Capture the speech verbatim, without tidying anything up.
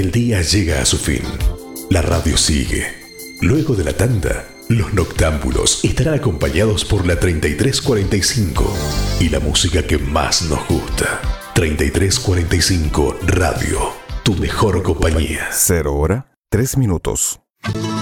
El día llega a su fin. La radio sigue. Luego de la tanda, los noctámbulos estarán acompañados por la treinta y tres cuarenta y cinco y la música que más nos gusta. treinta y tres cuarenta y cinco Radio, tu mejor compañía. Cero hora, tres minutos.